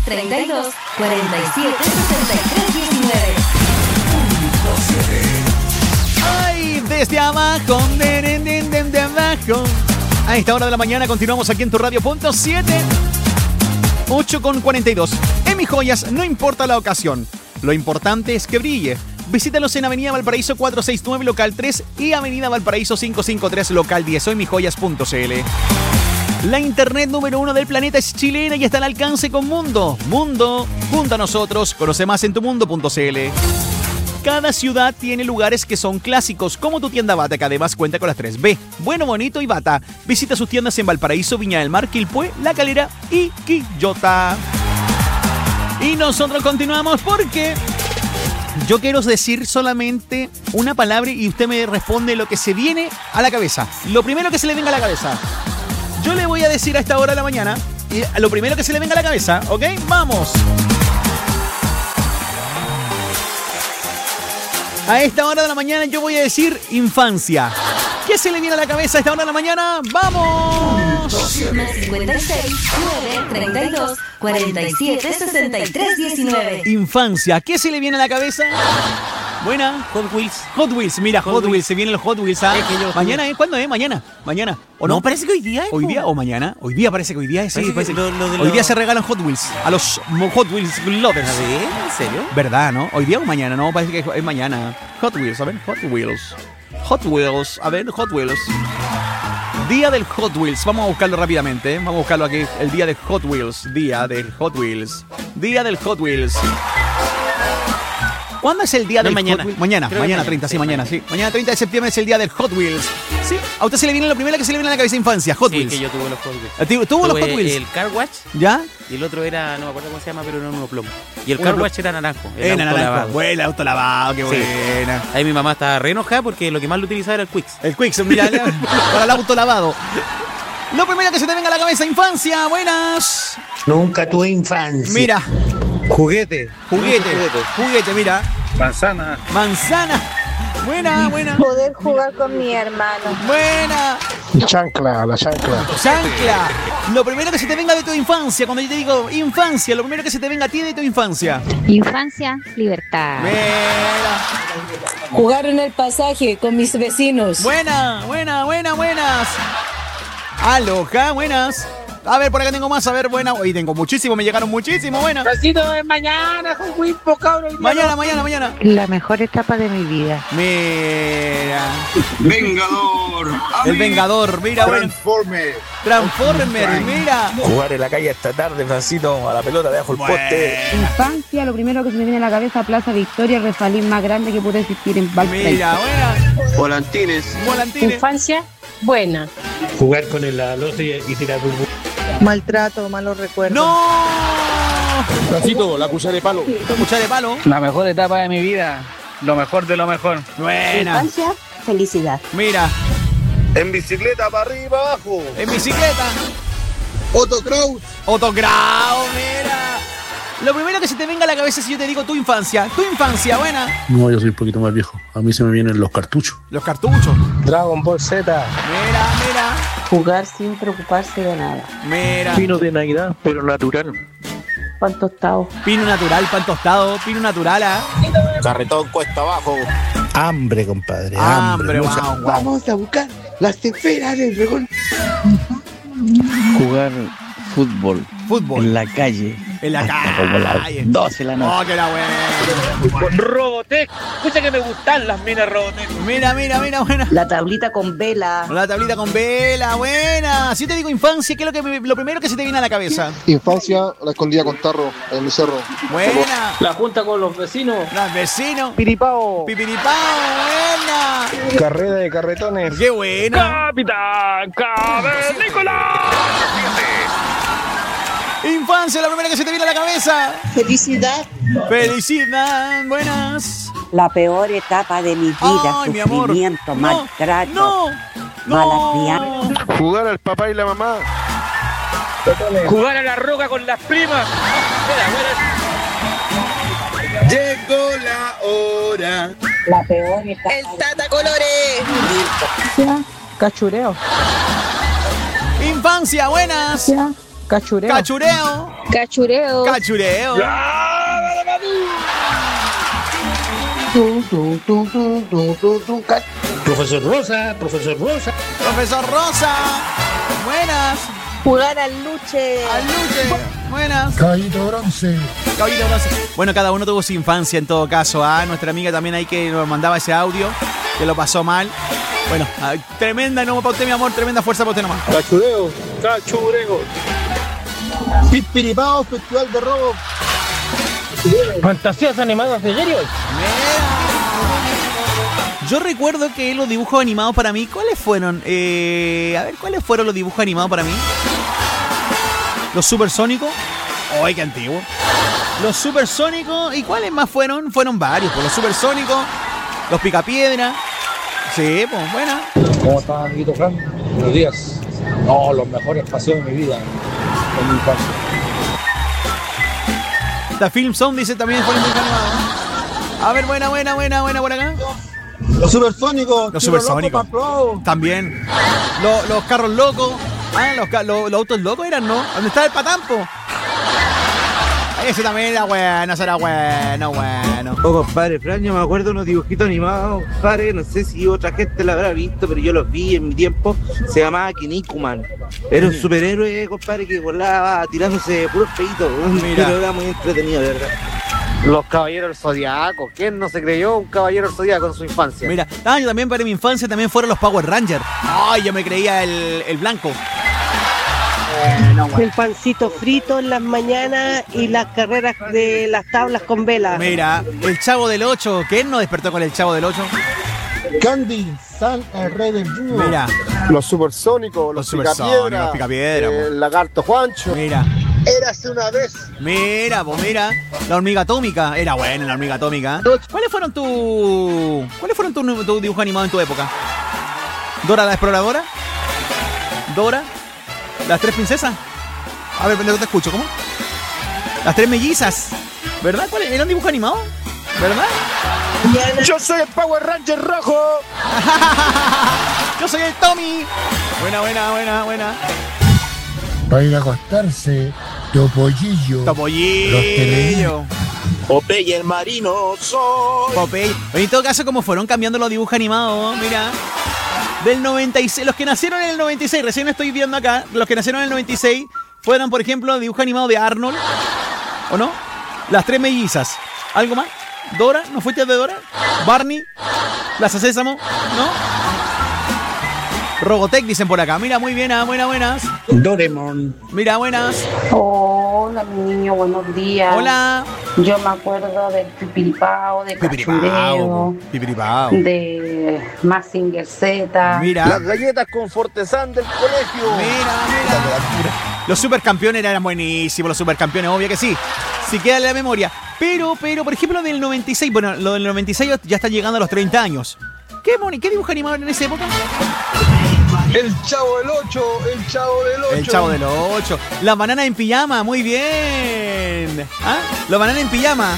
32 47 63 19. Ay, desde abajo, de abajo. A esta hora de la mañana continuamos aquí en tu radio.7. 8:42. En Mis Joyas no importa la ocasión, lo importante es que brille. Visítalos en Avenida Valparaíso 469, local 3 y Avenida Valparaíso 553, local 10 o en misjoyas.cl. La internet número 1 del planeta es chilena y está al alcance con Mundo. Mundo, junto a nosotros, conoce más en tumundo.cl. Cada ciudad tiene lugares que son clásicos, como tu tienda Bata, que además cuenta con las 3B, Bueno, Bonito y Bata. Visita sus tiendas en Valparaíso, Viña del Mar, Quilpué, La Calera y Quillota. Y nosotros continuamos porque yo quiero decir solamente una palabra y usted me responde lo que se viene a la cabeza. Lo primero que se le venga a la cabeza. Yo le voy a decir a esta hora de la mañana y lo primero que se le venga a la cabeza, ¿ok? ¡Vamos! A esta hora de la mañana yo voy a decir infancia. ¿Qué se le viene a la cabeza a esta hora de la mañana? ¡Vamos! 56 9 32 47 63 19. Infancia. ¿Qué se le viene a la cabeza? Buena. Hot Wheels. Hot Wheels, mira, Hot Wheels. Se vienen los Hot Wheels. ¿Ah? Es que yo- ¿Mañana? ¿Cuándo es? ¿Mañana? ¿Mañana? ¿O no? No, parece que hoy día es. ¿Hoy día o mañana? Hoy día parece que hoy día es. Sí, Parece que lo de hoy los- día se regalan Hot Wheels a los Hot Wheels lovers. A ver, ¿en serio? ¿Verdad, no? ¿Hoy día o mañana? No, parece que es mañana. Hot Wheels, a ver, Hot Wheels. Hot Wheels, a ver, Hot Wheels. Día del Hot Wheels. Vamos a buscarlo rápidamente. Vamos a buscarlo aquí. El día de Hot Wheels. Día del Hot Wheels. Día del Hot Wheels. ¿Cuándo es el día del mañana. Hot Wheels? Mañana, Creo que mañana mañana, 30, sí, sí, mañana, sí. Mañana 30 de septiembre es el día del Hot Wheels. Sí, a usted se le viene lo primero que se le viene a la cabeza infancia, Hot Sí, Wheels. que yo tuve los Hot Wheels. ¿Tuvo los Tuve Hot Wheels? el Car Wash ¿Ya? y el otro era, no me acuerdo cómo se llama, pero era uno plomo. Y el Uno Car plomo. Wash era naranjo. El Era auto naranjo. lavado. Bueno, auto lavado, qué Sí. buena. Ahí mi mamá estaba re enojada porque lo que más lo utilizaba era el Quicks. El Quicks, mira, para el auto lavado. Lo primero que se te venga a la cabeza, infancia, buenas. Nunca tuve infancia. Mira, Juguete. juguete, mira. Manzana. Manzana. Buena. Poder jugar con mi hermano. Buena. La chancla. Chancla. Lo primero que se te venga de tu infancia, cuando yo te digo infancia, lo primero que se te venga a ti de tu infancia. Infancia, libertad. Mira. Jugar en el pasaje con mis vecinos. Buenas. Aloha, buenas. A ver, por acá tengo más, a ver, buena. Hoy tengo muchísimo, me llegaron muchísimo, buena. Besito de mañana, con Wimpo, cabrón. Mañana. La mejor etapa de mi vida. Mira. Vengador. El Vengador, mira, bueno. Transformer, mira. Jugar en la calle esta tarde, Francito, a la pelota debajo del poste. Infancia, lo primero que se me viene a la cabeza, Plaza Victoria, el refalín más grande que puede existir en Valparaíso. Mira, buena. Volantines. Volantines. Infancia buena. Jugar con el aloso y tirar un... Maltrato, malos recuerdos. ¡No! Francito, la cuchara de palo. Cuchara de palo. La mejor etapa de mi vida. Lo mejor de lo mejor. Buena. Infancia, felicidad. Mira, En bicicleta, para arriba, abajo. en bicicleta. Otto Kraus. Autogrado, mira. Lo primero que se te venga a la cabeza si yo te digo tu infancia, buena. No, yo soy un poquito más viejo. A mí se me vienen los cartuchos. Los cartuchos. Dragon Ball Z. Mira. Jugar sin preocuparse de nada. Mira. Pino de Navidad, pero natural. Pan tostado. Pino natural, pan tostado, pino natural, ¿ah? Carretón cuesta abajo. Hambre, compadre. Hambre, mucha- wow. Vamos a buscar las esferas del dragón. Jugar fútbol Fútbol. en la calle. En la Como las calle. 12 de la noche. Oh, que era bueno. Robotech. Escucha que me gustan las minas Robotech. Mira, buena. La tablita con vela. La tablita con vela, buena. Si yo te digo infancia, ¿qué es lo primero que se te viene a la cabeza? Infancia, la escondida con tarro en el cerro. Buena. La junta con los vecinos. Los vecinos. Piripao. Pipiripao, buena. Carrera de carretones. Qué buena. Capitán Cavernícola. Infancia, la primera que se te viene a la cabeza. Felicidad. Felicidad, buenas. La peor etapa de mi vida. Ay, mi amor. Sufrimiento, No, maltrato. no. Mala crianza. Jugar al papá y la mamá. Jugar a la roca con las primas. Llegó la hora. La peor etapa. El Tata Colores. Cachureo. Infancia, buenas. Cachureo. Cachureo. Cachureo. Cachureo. Profesor Rosa, profesor Rosa. Profesor Rosa. Buenas. Jugar al luche. Al luche. Buenas. Caballito bronce. Caballito bronce. Bueno, cada uno tuvo su infancia en todo caso. Nuestra amiga también ahí que nos mandaba ese audio, que lo pasó mal. Bueno, tremenda, no para usted, mi amor, tremenda fuerza para usted nomás. Cachureo, cachureo. Pipiripao, festival de robo. Fantasías animadas de Jerry. Yo recuerdo que los dibujos animados para mí, ¿cuáles fueron? A ver, ¿cuáles fueron los dibujos animados para mí? Los Supersónicos. ¡Ay, qué antiguo! Los Supersónicos. ¿Y cuáles más fueron? Fueron varios. Pues los Supersónicos, los Picapiedra. Sí, pues buena. ¿Cómo estás, amiguito Fran? Buenos días. No, los mejores paseos de mi vida. En mi infancia. The Film Zone dice también fueron dibujos animados. A ver, buena por acá. Los supersónicos. Los Supersónicos. También. Los carros locos. Los autos locos eran, ¿no? ¿Dónde está el patampo? Ese también era bueno, ese era bueno. Oh, compadre, Fran, yo me acuerdo de unos dibujitos animados, compadre, no sé si otra gente lo habrá visto, pero yo los vi en mi tiempo. Se llamaba Kinnikuman. Era un superhéroe, compadre, que volaba tirándose puros peitos. Pero era muy entretenido, de verdad. Los Caballeros del Zodiaco. ¿Quién no se creyó un Caballero del Zodiaco en su infancia? Mira, yo también para mi infancia también fueron los Power Rangers. Ay, yo me creía el blanco. El pancito frito en las mañanas y las carreras de las tablas con vela. Mira, el Chavo del 8. ¿Quién no despertó con el Chavo del 8? Candy, San, el rey del yugo. Mira. Los supersónicos, los Picapiedra. El lagarto Juancho. Mira. Érase una vez. Mira, la hormiga atómica. Era buena la hormiga atómica. ¿Cuáles fueron tu dibujo animado en tu época? ¿Dora la exploradora? ¿Dora? ¿Las tres princesas? A ver, no te escucho, ¿cómo? Las tres mellizas. ¿Verdad? ¿Cuáles? ¿Era un dibujo animado? ¿Verdad? Yo soy el Power Ranger rojo. Yo soy el Tommy. Buena. Para ir a acostarse, Topollillo. Popeye el marino soy. Popeye. En todo caso, como fueron cambiando los dibujos animados, mira. Del 96, los que nacieron en el 96, recién estoy viendo acá, los que nacieron en el 96 fueron, por ejemplo, dibujo animado de Arnold, ¿o no? Las tres mellizas. ¿Algo más? ¿Dora? ¿No fuiste de Dora? ¿Barney? ¿Plaza Sésamo? ¿No? Robotech dicen por acá. Mira, muy bien, buenas. Doraemon. Mira, buenas. Hola, mi niño, buenos días. Hola. Yo me acuerdo del Pipiripao, de Cachureo, de Mazinger Z. Mira. Las galletas con Fortesán del colegio. Mira. Los supercampeones eran buenísimos, los supercampeones, obvio que sí. Si queda en la memoria. Pero, por ejemplo, del 96, bueno, lo del 96 ya está llegando a los 30 años. ¿Qué dibujo animado en esa época? El Chavo del 8, el Chavo del 8. La banana en pijama, muy bien. La banana en pijama.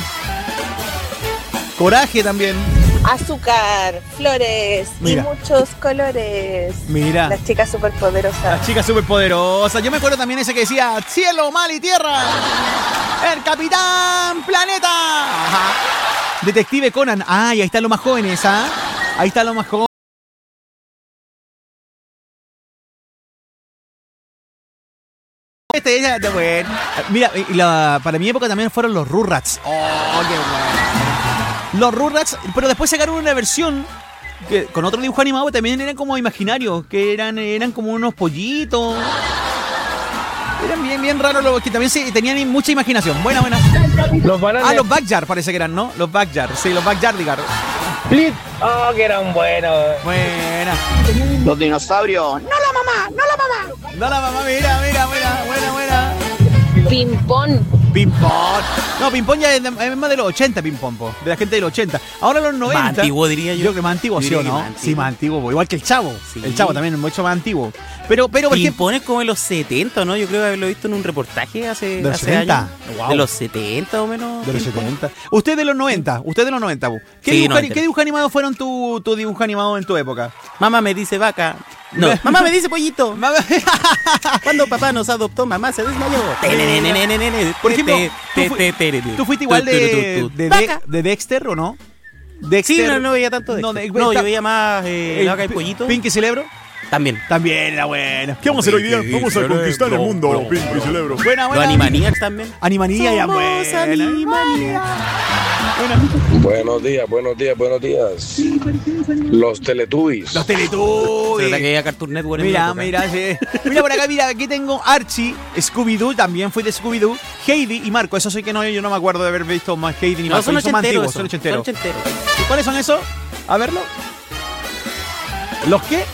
Coraje también. Azúcar, flores. Mira. Y muchos colores. Mira. Las chicas superpoderosas. Yo me acuerdo también ese que decía cielo, mal y tierra. El Capitán Planeta. Ajá. Detective Conan. Y ahí están los más jóvenes, Ahí están los más jóvenes. Bueno. Mira, para mi época también fueron los Rugrats. ¡Oh, qué bueno! Los Rugrats, pero después sacaron una versión que, con otro dibujo animado que también eran como imaginarios, que eran como unos pollitos. Eran bien raros, que también tenían mucha imaginación. Buena. Los bananas. Los Backyard parece que eran, ¿no? Los Backyard, sí, los Backyardigans. Split. Oh, que eran buenos. Buena. Los dinosaurios. No la mamá, mira, buena. Ping-pong. No, ping-pong ya es más de los 80, ping-pong, de la gente de los 80. Ahora los 90. Más antiguo, diría yo. Creo que más antiguo, ¿sí o no? Sí, más antiguo. Igual que el Chavo. Sí. El Chavo también es mucho más antiguo. Pero ping-pong es como de los 70, ¿no? Yo creo que haberlo visto en un reportaje hace años. Wow. De los 70 o menos. De los 70. Usted de los 90. ¿Qué dibujo animado fueron tu dibujo animado en tu época? Mamá me dice vaca. No, mamá me dice pollito. Cuando papá nos adoptó, mamá se desmayó. Por ejemplo, ¿tú fuiste igual de Dexter o no? Dexter, sí, no veía tanto Dexter. No, yo veía más La Vaca y Pollito. ¿Pinky Cerebro? También era bueno. ¿Qué vamos a hacer hoy día? Vamos a conquistar el mundo, Pinky Cerebro. Buena. Los Animaniacs también. Animaniacs ya buena. Buenos días. Los Teletubbies. Se trata que veía Cartoon Network. Mira, sí. Mira por acá, aquí tengo Archie, Scooby-Doo, también fui de Scooby-Doo, Heidi y Marco. Eso sí que no, yo no me acuerdo de haber visto más Heidi ni Marco. Son ochenteros. Son ochenteros. ¿Y cuáles son esos? A verlo. ¿Los qué?